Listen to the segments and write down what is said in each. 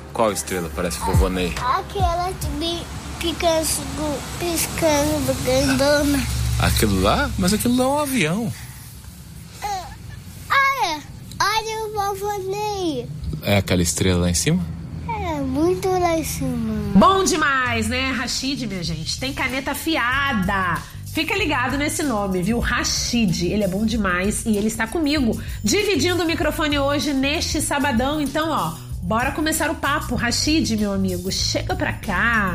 Qual estrela parece vovô Ney? Aquela piscando, grandona. Aquilo lá? Mas aquilo lá é um avião. Olha o vovô Ney. É aquela estrela lá em cima? É, muito lá em cima. Bom demais, né? Rashid, minha gente, tem caneta afiada. Fica ligado nesse nome, viu? Rashid, ele é bom demais e ele está comigo, dividindo o microfone hoje neste sabadão. Então, ó, bora começar o papo. Rashid, meu amigo, chega pra cá.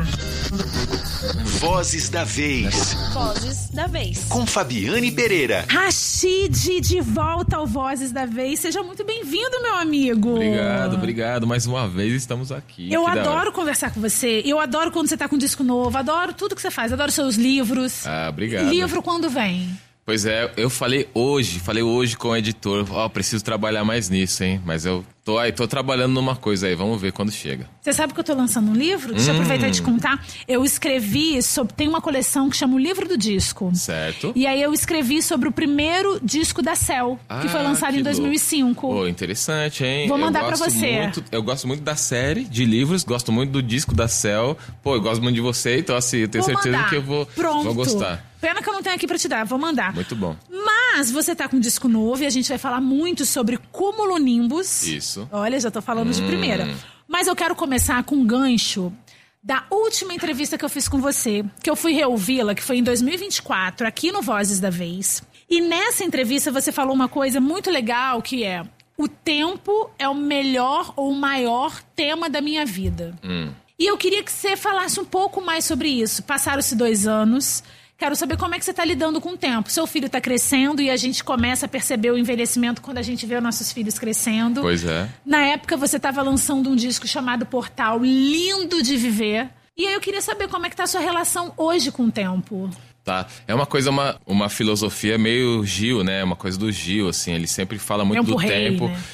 Vozes da Vez. Vozes da Vez. Com Fabiane Pereira. Rashid, de volta ao Vozes da Vez. Seja muito bem-vindo, meu amigo. Obrigado. Mais uma vez estamos aqui. Eu adoro conversar com você. Eu adoro quando você tá com um disco novo. Adoro tudo que você faz. Adoro seus livros. Ah, obrigado. Livro quando vem? Pois é, eu falei hoje com o editor, preciso trabalhar mais nisso, hein? Mas eu tô trabalhando numa coisa aí, vamos ver quando chega. Você sabe que eu tô lançando um livro? Deixa eu aproveitar e te contar. Eu escrevi tem uma coleção que chama O Livro do Disco. Certo. E aí eu escrevi sobre o primeiro disco da Cell, que foi lançado em 2005. Pô, interessante, hein? Vou mandar pra você. Eu gosto muito da série de livros, gosto muito do disco da Cell. Pô, eu gosto muito de você, então assim, eu tenho certeza que eu vou gostar. Pena que eu não tenho aqui pra te dar, vou mandar. Muito bom. Mas você tá com um disco novo e a gente vai falar muito sobre Cumulonimbus. Isso. Olha, já tô falando de primeira. Mas eu quero começar com um gancho da última entrevista que eu fiz com você, que eu fui reouvi-la, que foi em 2024, aqui no Vozes da Vez. E nessa entrevista você falou uma coisa muito legal, que é: o tempo é o melhor ou o maior tema da minha vida. E eu queria que você falasse um pouco mais sobre isso. Passaram-se 2 anos... Quero saber como é que você está lidando com o tempo. Seu filho está crescendo e a gente começa a perceber o envelhecimento quando a gente vê os nossos filhos crescendo. Pois é. Na época você estava lançando um disco chamado Portal, lindo de viver. E aí eu queria saber como é que está a sua relação hoje com o tempo. Tá, é uma coisa, uma filosofia meio Gil, né? Uma coisa do Gil, assim, ele sempre fala muito do tempo. Né?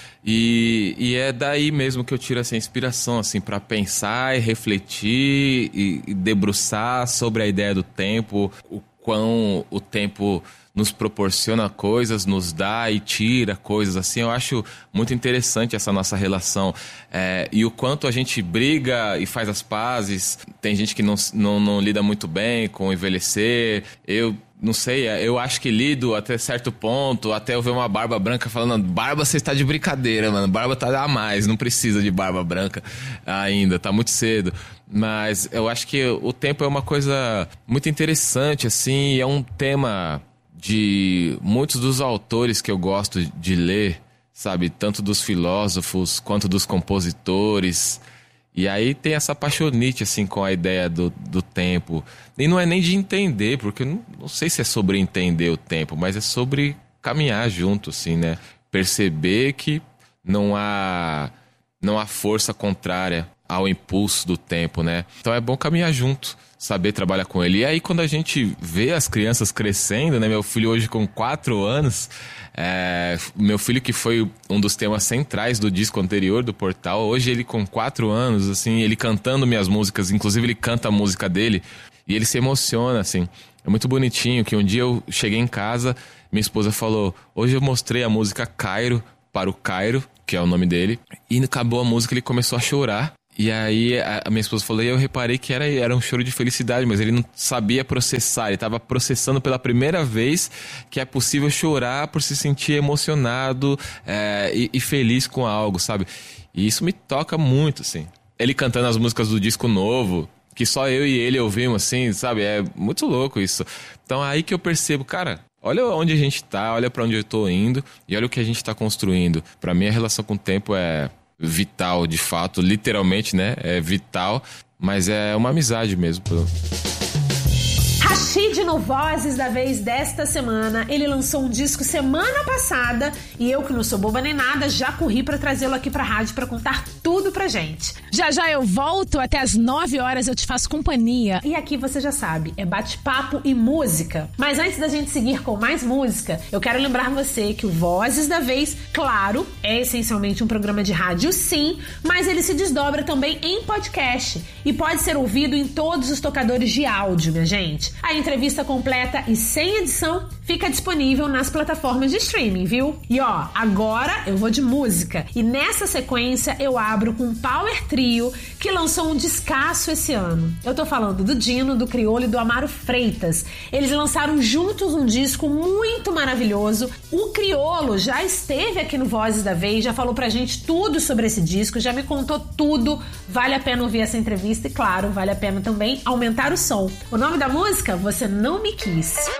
E é daí mesmo que eu tiro essa inspiração, assim, para pensar e refletir e debruçar sobre a ideia do tempo, o quão o tempo nos proporciona coisas, nos dá e tira coisas, assim. Eu acho muito interessante essa nossa relação. E o quanto a gente briga e faz as pazes. Tem gente que não lida muito bem com o envelhecer. Eu não sei, eu acho que lido até certo ponto, até eu ver uma barba branca falando: barba, você está de brincadeira, mano, barba tá a mais, não precisa de barba branca ainda, tá muito cedo. Mas eu acho que o tempo é uma coisa muito interessante, assim, é um tema de muitos dos autores que eu gosto de ler, sabe, tanto dos filósofos quanto dos compositores. E aí tem essa paixonite, assim, com a ideia do tempo. E não é nem de entender, porque não sei se é sobre entender o tempo, mas é sobre caminhar junto, assim, né? Perceber que não há força contrária ao impulso do tempo, né? Então é bom caminhar junto, saber trabalhar com ele. E aí quando a gente vê as crianças crescendo, né? Meu filho hoje com 4 anos... meu filho, que foi um dos temas centrais do disco anterior do Portal, hoje ele com 4 anos, assim, ele cantando minhas músicas, inclusive ele canta a música dele e ele se emociona, assim. É muito bonitinho que um dia eu cheguei em casa, minha esposa falou: hoje eu mostrei a música Cairo para o Cairo, que é o nome dele, e acabou a música, ele começou a chorar. E aí a minha esposa falou, e eu reparei que era um choro de felicidade, mas ele não sabia processar, ele estava processando pela primeira vez que é possível chorar por se sentir emocionado e feliz com algo, sabe? E isso me toca muito, assim. Ele cantando as músicas do disco novo, que só eu e ele ouvimos, assim, sabe? É muito louco isso. Então aí que eu percebo, cara, olha onde a gente tá, olha pra onde eu tô indo e olha o que a gente tá construindo. Pra mim a relação com o tempo é vital, de fato, literalmente, né? É vital, mas é uma amizade mesmo. Rashid no Vozes da Vez desta semana. Ele lançou um disco semana passada e eu, que não sou boba nem nada, já corri pra trazê-lo aqui pra rádio pra contar tudo pra gente. Já eu volto, até às 9 horas eu te faço companhia. E aqui você já sabe, é bate-papo e música. Mas antes da gente seguir com mais música, eu quero lembrar você que o Vozes da Vez, claro, é essencialmente um programa de rádio, sim, mas ele se desdobra também em podcast e pode ser ouvido em todos os tocadores de áudio, minha gente. A entrevista completa e sem edição fica fica disponível nas plataformas de streaming, viu? E ó, agora eu vou de música. E nessa sequência eu abro com um Power Trio que lançou um descasso esse ano. Eu tô falando do Dino, do Criolo e do Amaro Freitas. Eles lançaram juntos um disco muito maravilhoso. O Criolo já esteve aqui no Vozes da Vez, já falou pra gente tudo sobre esse disco, já me contou tudo. Vale a pena ouvir essa entrevista e, claro, vale a pena também aumentar o som. O nome da música? Você Não Me Quis.